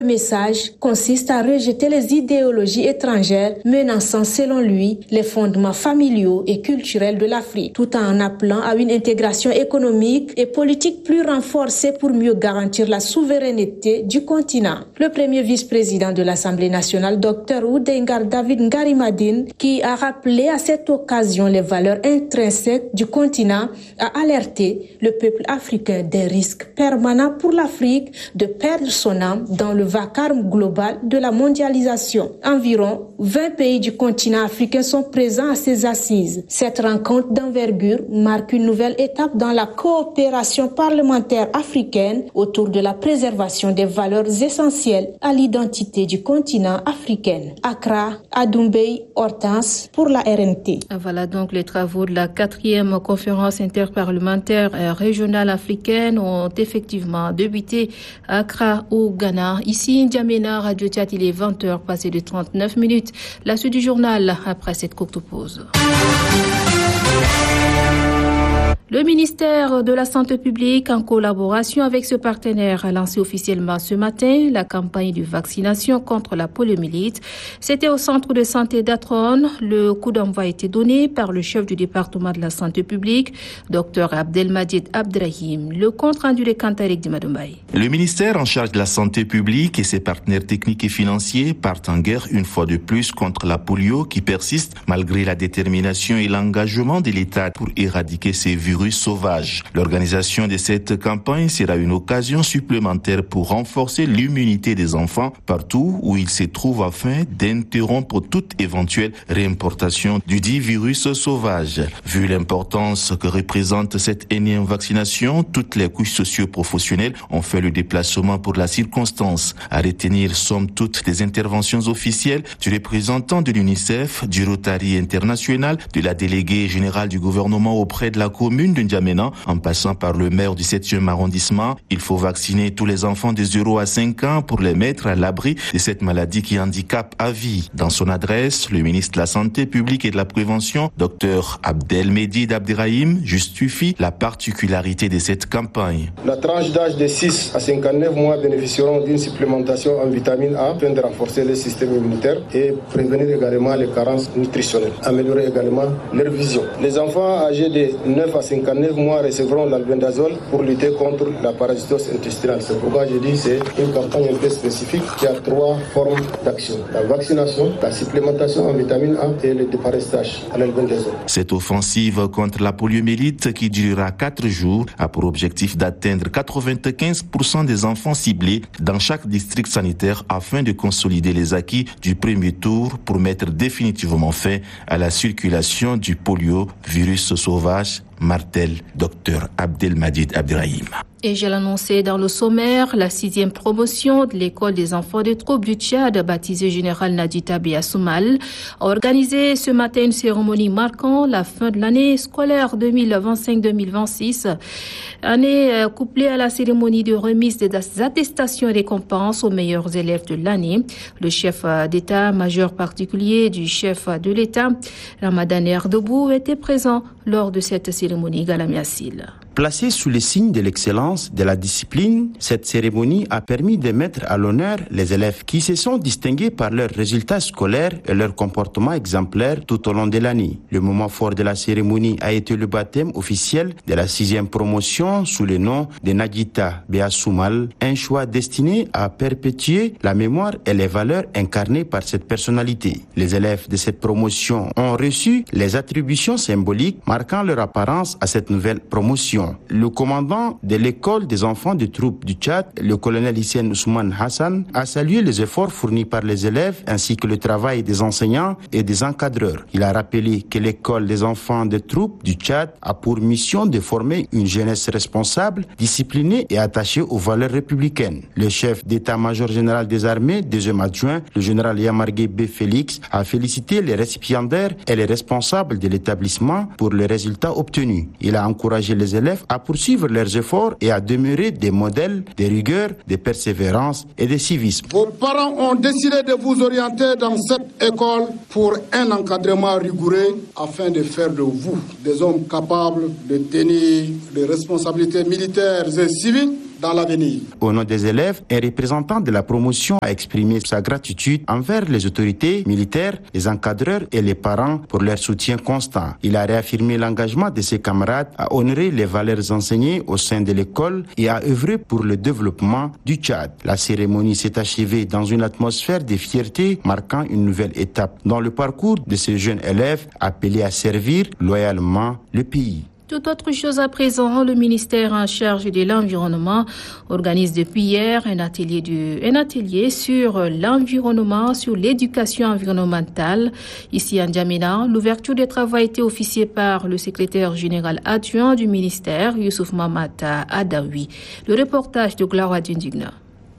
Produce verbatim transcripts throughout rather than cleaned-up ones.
Le message consiste à rejeter les idéologies étrangères menaçant, selon lui, les fondements familiaux et culturels de l'Afrique, tout en appelant à une intégration économique et politique plus renforcée pour mieux garantir la souveraineté du continent. Le premier vice-président de l'Assemblée nationale, Dr Oudengar David Ngarimadine, qui a rappelé à cette occasion les valeurs intrinsèques du continent, a alerté le peuple africain des risques permanents pour l'Afrique de perdre son âme dans le vacarme global de la mondialisation. Environ vingt pays du continent africain sont présents à ces assises. Cette rencontre d'envergure marque une nouvelle étape dans la coopération parlementaire africaine autour de la préservation des valeurs essentielles à l'identité du continent africain. Accra, Adoumbey, Hortense pour la R N T. Voilà donc les travaux de la quatrième conférence interparlementaire régionale africaine ont effectivement débuté à Accra au Ghana. Ici, N'Djamena, Radio Tchad, il est vingt heures passées de trente-neuf minutes. La suite du journal après cette courte pause. Le ministère de la Santé publique, en collaboration avec ce partenaire, a lancé officiellement ce matin la campagne de vaccination contre la poliomyélite. C'était au centre de santé d'Atron. Le coup d'envoi a été donné par le chef du département de la santé publique, Dr Abdelmadjid Abdrahim. Le compte rendu de Kantarek Dimadoumbay. Le ministère en charge de la santé publique et ses partenaires techniques et financiers partent en guerre une fois de plus contre la polio qui persiste malgré la détermination et l'engagement de l'État pour éradiquer ces virus sauvage. L'organisation de cette campagne sera une occasion supplémentaire pour renforcer l'immunité des enfants partout où ils se trouvent afin d'interrompre toute éventuelle réimportation du dit virus sauvage. Vu l'importance que représente cette énième vaccination, toutes les couches socio-professionnelles ont fait le déplacement pour la circonstance. À retenir somme toute des interventions officielles du représentant de l'UNICEF, du Rotary International, de la déléguée générale du gouvernement auprès de la commune de N'Djamena, en passant par le maire du septième arrondissement. Il faut vacciner tous les enfants de zéro à cinq ans pour les mettre à l'abri de cette maladie qui handicape à vie. Dans son adresse, le ministre de la Santé publique et de la Prévention, Dr Abdelmadjid Abdrahim, justifie la particularité de cette campagne. La tranche d'âge de six à cinquante-neuf mois bénéficieront d'une supplémentation en vitamine A afin de renforcer le système immunitaire et prévenir également les carences nutritionnelles, améliorer également leur vision. Les enfants âgés de neuf à cinquante-neuf mois recevront l'albendazole pour lutter contre la parasitose intestinale. C'est pourquoi je dis que c'est une campagne un peu spécifique qui a trois formes d'action. La vaccination, la supplémentation en vitamine A et le déparastage à l'albendazole. Cette offensive contre la poliomyélite qui durera quatre jours a pour objectif d'atteindre quatre-vingt-quinze pour cent des enfants ciblés dans chaque district sanitaire afin de consolider les acquis du premier tour pour mettre définitivement fin à la circulation du polio, virus sauvage, martèle Dr Abdelmadjid Abdrahim. Et je l'annonçais dans le sommaire, la sixième promotion de l'école des enfants de troupes du Tchad, baptisée Général Nadita Biasoumal, a organisé ce matin une cérémonie marquant la fin de l'année scolaire deux mille vingt-cinq deux mille vingt-six. Année couplée à la cérémonie de remise des attestations et récompenses aux meilleurs élèves de l'année. Le chef d'état-major particulier du chef de l'État, Ramadan Erdebou, était présent lors de cette cérémonie Galamiassil. Placée sous le signe de l'excellence, de la discipline, cette cérémonie a permis de mettre à l'honneur les élèves qui se sont distingués par leurs résultats scolaires et leur comportement exemplaire tout au long de l'année. Le moment fort de la cérémonie a été le baptême officiel de la sixième promotion sous le nom de Nadita Biasoumal, un choix destiné à perpétuer la mémoire et les valeurs incarnées par cette personnalité. Les élèves de cette promotion ont reçu les attributions symboliques marquant leur apparence à cette nouvelle promotion. Le commandant de l'école des enfants de troupes du Tchad, le colonel Hissène Ousmane Hassan, a salué les efforts fournis par les élèves ainsi que le travail des enseignants et des encadreurs. Il a rappelé que l'école des enfants de troupes du Tchad a pour mission de former une jeunesse responsable, disciplinée et attachée aux valeurs républicaines. Le chef d'état-major général des armées, deuxième adjoint, le général Yamargué B. Félix, a félicité les récipiendaires et les responsables de l'établissement pour les résultats obtenus. Il a encouragé les élèves à poursuivre leurs efforts et à demeurer des modèles de rigueur, de persévérance et de civisme. Vos parents ont décidé de vous orienter dans cette école pour un encadrement rigoureux afin de faire de vous des hommes capables de tenir des responsabilités militaires et civiles dans l'avenir. Au nom des élèves, un représentant de la promotion a exprimé sa gratitude envers les autorités militaires, les encadreurs et les parents pour leur soutien constant. Il a réaffirmé l'engagement de ses camarades à honorer les valeurs enseignées au sein de l'école et à œuvrer pour le développement du Tchad. La cérémonie s'est achevée dans une atmosphère de fierté, marquant une nouvelle étape dans le parcours de ces jeunes élèves appelés à servir loyalement le pays. Tout autre chose à présent, le ministère en charge de l'environnement organise depuis hier un atelier, du, un atelier sur l'environnement, sur l'éducation environnementale. Ici à N'Djamena, l'ouverture des travaux a été officiée par le secrétaire général adjoint du ministère, Youssouf Mamata Adawi. Le reportage de Gloire Dindigna.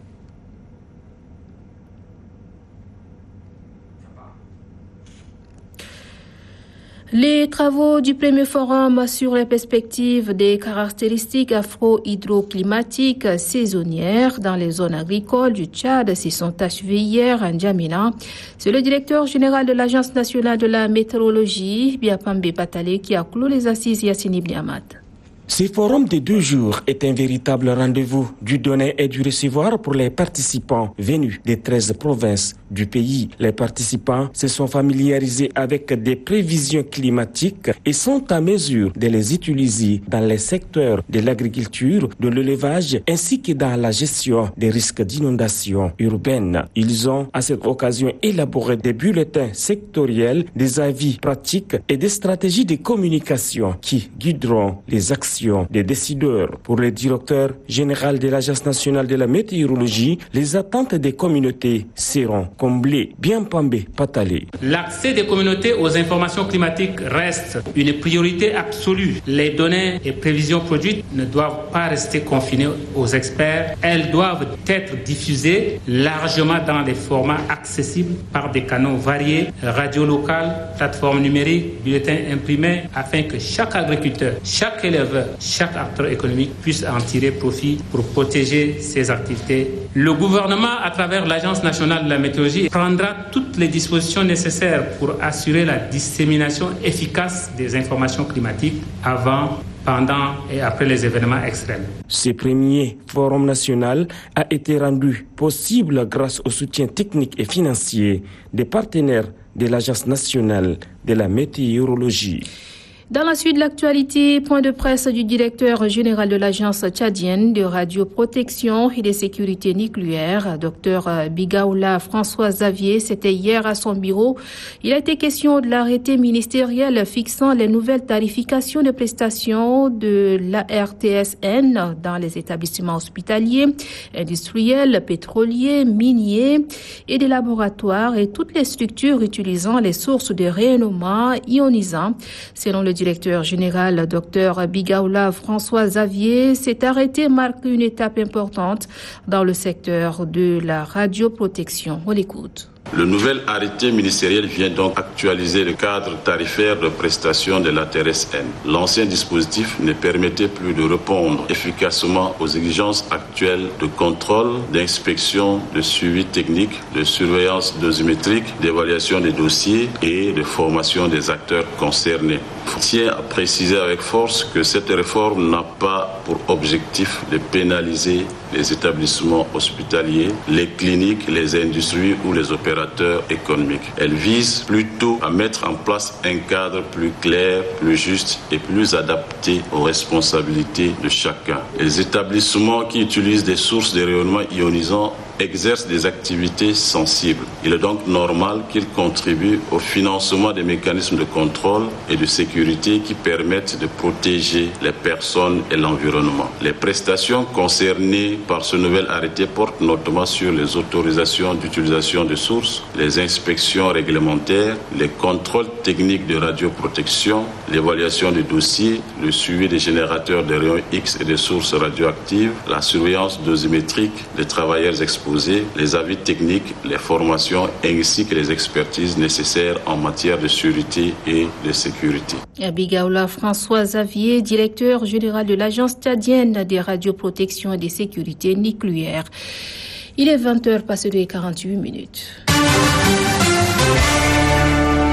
Les travaux du premier forum sur les perspectives des caractéristiques afro-hydroclimatiques saisonnières dans les zones agricoles du Tchad se sont achevés hier à N'Djamena. C'est le directeur général de l'Agence nationale de la météorologie, Biapambe Patale, qui a clos les assises Yassine Ibn Ahmad. Ce forum de deux jours est un véritable rendez-vous du donner et du recevoir pour les participants venus des treize provinces du pays. Les participants se sont familiarisés avec des prévisions climatiques et sont à mesure de les utiliser dans les secteurs de l'agriculture, de l'élevage ainsi que dans la gestion des risques d'inondation urbaine. Ils ont à cette occasion élaboré des bulletins sectoriels, des avis pratiques et des stratégies de communication qui guideront les actions des décideurs. Pour le directeur général de l'Agence nationale de la météorologie, les attentes des communautés seront comblées. Biapambe Patale. L'accès des communautés aux informations climatiques reste une priorité absolue. Les données et prévisions produites ne doivent pas rester confinées aux experts. Elles doivent être diffusées largement dans des formats accessibles par des canaux variés, radio locales, plateformes numériques, bulletins imprimés, afin que chaque agriculteur, chaque éleveur, chaque acteur économique puisse en tirer profit pour protéger ses activités. Le gouvernement, à travers l'Agence nationale de la météorologie, prendra toutes les dispositions nécessaires pour assurer la dissémination efficace des informations climatiques avant, pendant et après les événements extrêmes. Ce premier forum national a été rendu possible grâce au soutien technique et financier des partenaires de l'Agence nationale de la météorologie. Dans la suite de l'actualité, point de presse du directeur général de l'agence tchadienne de radioprotection et de sécurité nucléaire, docteur Bigaoula François Xavier, c'était hier à son bureau. Il a été question de l'arrêté ministériel fixant les nouvelles tarifications de prestations de l'A R T S N dans les établissements hospitaliers, industriels, pétroliers, miniers et des laboratoires et toutes les structures utilisant les sources de rayonnement ionisant. Selon le directeur général, docteur Bigaoula François Xavier, cet arrêté marque une étape importante dans le secteur de la radioprotection. On l'écoute. Le nouvel arrêté ministériel vient donc actualiser le cadre tarifaire de prestation de l'A T R S N. L'ancien dispositif ne permettait plus de répondre efficacement aux exigences actuelles de contrôle, d'inspection, de suivi technique, de surveillance dosimétrique, d'évaluation des dossiers et de formation des acteurs concernés. Je tiens à préciser avec force que cette réforme n'a pas pour objectif de pénaliser les établissements hospitaliers, les cliniques, les industries ou les opérateurs économiques. Elle vise plutôt à mettre en place un cadre plus clair, plus juste et plus adapté aux responsabilités de chacun. Les établissements qui utilisent des sources de rayonnement ionisant exercent des activités sensibles. Il est donc normal qu'ils contribuent au financement des mécanismes de contrôle et de sécurité qui permettent de protéger les personnes et l'environnement. Les prestations concernées par ce nouvel arrêté portent notamment sur les autorisations d'utilisation de sources, les inspections réglementaires, les contrôles techniques de radioprotection, l'évaluation des dossiers, le suivi des générateurs de rayons X et des sources radioactives, la surveillance dosimétrique des travailleurs exposés, les avis techniques, les formations ainsi que les expertises nécessaires en matière de sûreté et de sécurité. Bigaoula François Xavier, directeur général de l'Agence tchadienne des radioprotections et des sécurités nucléaires. Il est vingt heures passées de quarante-huit minutes.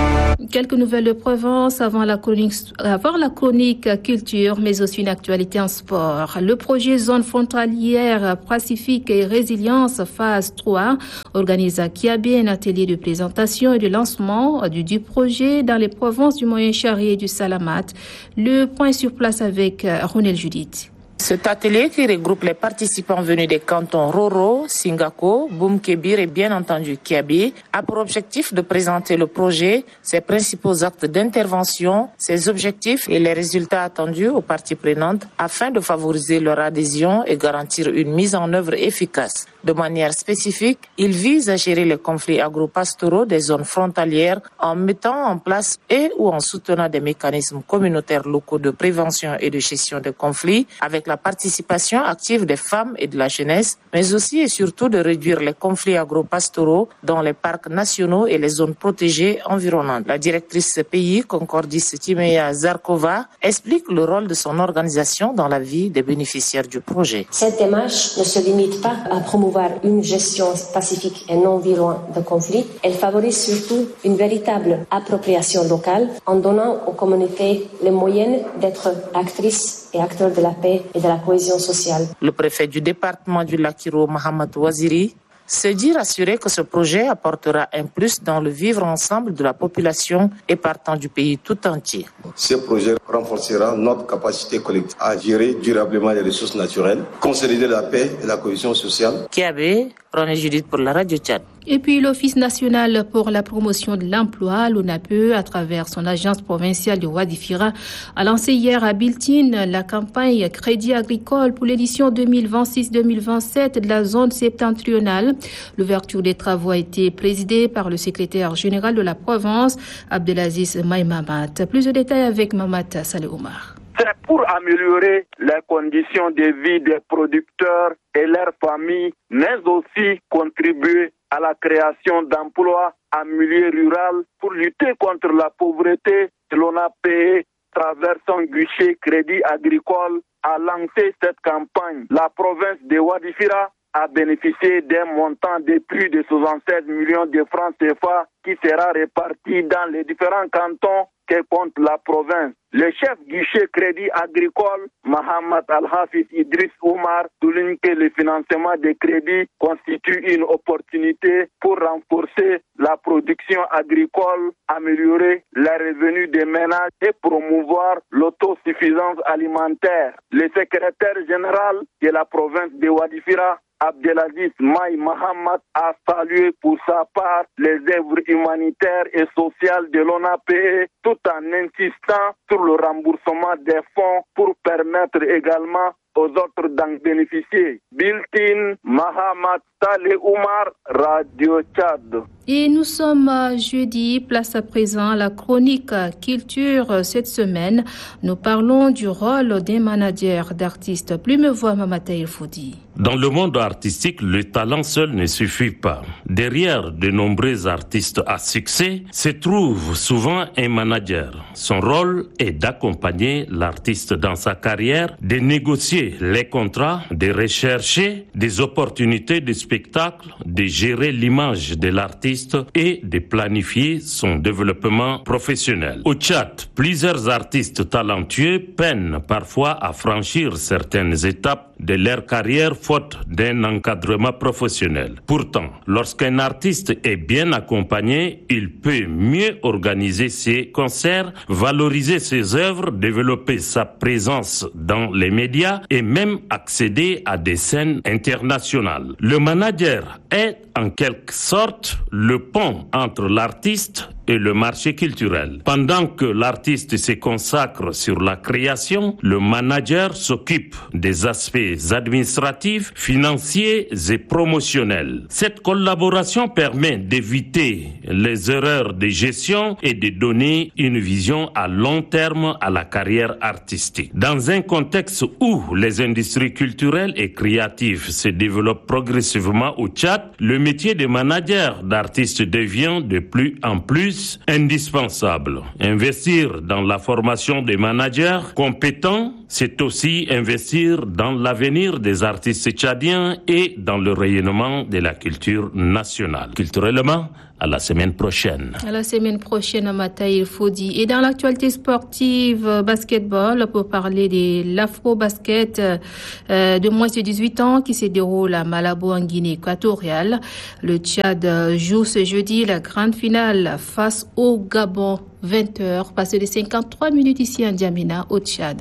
Quelques nouvelles de Provence avant la chronique, avant la chronique culture, mais aussi une actualité en sport. Le projet Zone frontalière Pacifique et Résilience phase trois organise à Kiabé un atelier de présentation et de lancement du, du projet dans les provinces du Moyen-Chari et du Salamat. Le point sur place avec Ronel Judith. Cet atelier qui regroupe les participants venus des cantons Roro, Singako, Boum-Kébir et bien entendu Kiabé a pour objectif de présenter le projet, ses principaux actes d'intervention, ses objectifs et les résultats attendus aux parties prenantes afin de favoriser leur adhésion et garantir une mise en œuvre efficace. De manière spécifique, il vise à gérer les conflits agro-pastoraux des zones frontalières en mettant en place et ou en soutenant des mécanismes communautaires locaux de prévention et de gestion des conflits avec la participation active des femmes et de la jeunesse, mais aussi et surtout de réduire les conflits agro-pastoraux dans les parcs nationaux et les zones protégées environnantes. La directrice C P I, Concordis Timeya Zarkova, explique le rôle de son organisation dans la vie des bénéficiaires du projet. Cette démarche ne se limite pas à promouvoir une gestion pacifique et non violente de conflits. Elle favorise surtout une véritable appropriation locale en donnant aux communautés les moyens d'être actrices et acteurs de la paix et de la cohésion sociale. Le préfet du département du Lakiro, Mohamed Waziri, se dit rassuré que ce projet apportera un plus dans le vivre ensemble de la population et partant du pays tout entier. Ce projet renforcera notre capacité collective à gérer durablement les ressources naturelles, consolider la paix et la cohésion sociale. Kiabé, René Judith pour la Radio Tchad. Et puis l'Office national pour la promotion de l'emploi, l'ONAPE, à travers son agence provinciale de Wadifira, a lancé hier à Biltine la campagne Crédit agricole pour l'édition deux mille vingt-six deux mille vingt-sept de la zone septentrionale. L'ouverture des travaux a été présidée par le secrétaire général de la province, Abdelaziz Maïmamat. Plus de détails avec Mamat Saleh Omar. C'est pour améliorer les conditions de vie des producteurs et leurs familles, mais aussi contribuer à la création d'emplois en milieu rural pour lutter contre la pauvreté. L'ONAPE, à travers son guichet Crédit agricole, a lancé cette campagne. La province de Wadifira a bénéficié d'un montant de plus de soixante-seize millions de francs C F A qui sera réparti dans les différents cantons que compte la province. Le chef guichet Crédit agricole, Mohamed Al-Hafiz Idriss Oumar, souligne que le financement des crédits constitue une opportunité pour renforcer la production agricole, améliorer les revenus des ménages et promouvoir l'autosuffisance alimentaire. Le secrétaire général de la province de Wadifira, Abdelaziz Maï Mohamed, a salué pour sa part les œuvres humanitaires et sociales de l'ONAPE tout en insistant sur le remboursement des fonds pour permettre également aux autres d'en bénéficier. Biltine, Mohamed Saleh Oumar, Radio Tchad. Et nous sommes jeudi, place à présent à la chronique culture. Cette semaine, nous parlons du rôle des managers d'artistes. Plus me voix Mamata El Foudi. Dans le monde artistique, le talent seul ne suffit pas. Derrière de nombreux artistes à succès se trouve souvent un manager. Son rôle est d'accompagner l'artiste dans sa carrière, de négocier les contrats, de rechercher des opportunités de spectacle, de gérer l'image de l'artiste et de planifier son développement professionnel. Au Tchad, plusieurs artistes talentueux peinent parfois à franchir certaines étapes de leur carrière faute d'un encadrement professionnel. Pourtant, lorsqu'un artiste est bien accompagné, il peut mieux organiser ses concerts, valoriser ses œuvres, développer sa présence dans les médias et même accéder à des scènes internationales. Le manager est en quelque sorte le pont entre l'artiste et le marché culturel. Pendant que l'artiste se consacre sur la création, le manager s'occupe des aspects administratifs, financiers et promotionnels. Cette collaboration permet d'éviter les erreurs de gestion et de donner une vision à long terme à la carrière artistique. Dans un contexte où les industries culturelles et créatives se développent progressivement au Tchad, le métier de manager d'artiste devient de plus en plus indispensable. Investir dans la formation des managers compétents c'est aussi investir dans l'avenir des artistes tchadiens et dans le rayonnement de la culture nationale. Culturellement, à la semaine prochaine. À la semaine prochaine, Mataïr Fodi. Et dans l'actualité sportive, basketball, pour parler de l'Afro-Basket euh, de moins de dix-huit ans qui se déroule à Malabo en Guinée équatoriale. Le Tchad joue ce jeudi la grande finale face au Gabon, vingt heures, passé de cinquante-trois minutes ici en N'Djamena au Tchad.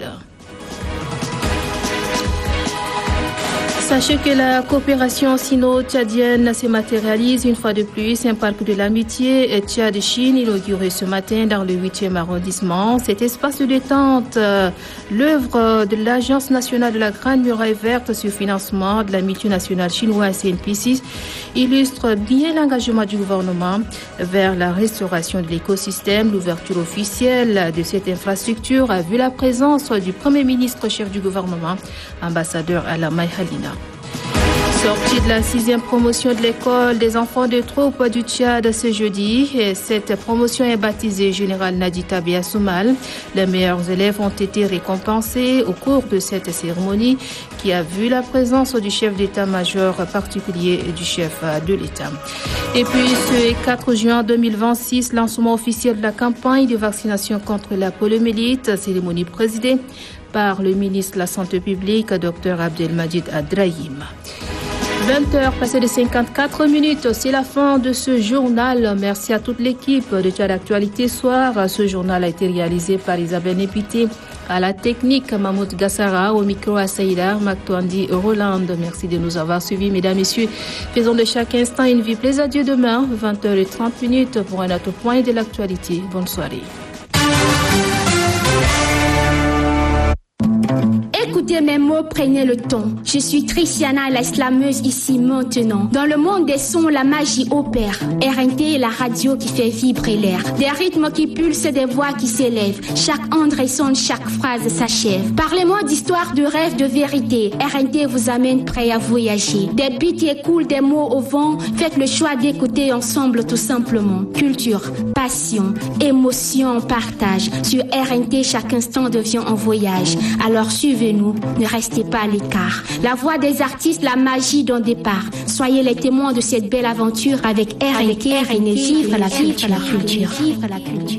Sachez que la coopération sino-tchadienne se matérialise une fois de plus. Un parc de l'amitié Tchad-Chine inauguré ce matin dans le huitième arrondissement. Cet espace de détente, euh, l'œuvre de l'Agence nationale de la Grande Muraille Verte sur financement de l'amitié nationale chinoise C N P C, illustre bien l'engagement du gouvernement vers la restauration de l'écosystème. L'ouverture officielle de cette infrastructure a vu la présence du Premier ministre chef du gouvernement, ambassadeur Alamay Halina. Sortie de la sixième promotion de l'école des enfants de troupes du Tchad ce jeudi. Et cette promotion est baptisée Général Nadi Tabia Soumal. Les meilleurs élèves ont été récompensés au cours de cette cérémonie qui a vu la présence du chef d'état-major particulier et du chef de l'État. Et puis ce quatre juin deux mille vingt-six, lancement officiel de la campagne de vaccination contre la poliomyélite, cérémonie présidée par le ministre de la Santé publique, Dr Abdelmajid Adrahim. vingt heures passées de cinquante-quatre minutes, c'est la fin de ce journal. Merci à toute l'équipe de Tchad Actualité Soir. Ce journal a été réalisé par Isabelle Népité, à la technique Mahmoud Gassara, au micro à Saïda Maktouandi Roland. Merci de nous avoir suivis, mesdames, messieurs. Faisons de chaque instant une vie. Plaisir à Dieu demain, vingt heures trente minutes pour un autre point de l'actualité. Bonne soirée. Écoutez mes mots, prenez le ton. Je suis Tristiana, la slameuse ici maintenant. Dans le monde des sons, la magie opère. R N T est la radio qui fait vibrer l'air. Des rythmes qui pulsent, des voix qui s'élèvent. Chaque onde résonne, chaque phrase s'achève. Parlez-moi d'histoire, de rêve, de vérité. R N T vous amène prêt à voyager. Des beats qui écoulent, des mots au vent. Faites le choix d'écouter ensemble tout simplement. Culture, passion, émotion, partage. Sur R N T, chaque instant devient un voyage. Alors suivez-nous. Ne restez pas à l'écart. La voix des artistes, la magie d'un départ. Soyez les témoins de cette belle aventure avec R N T. R N T, vivre la culture.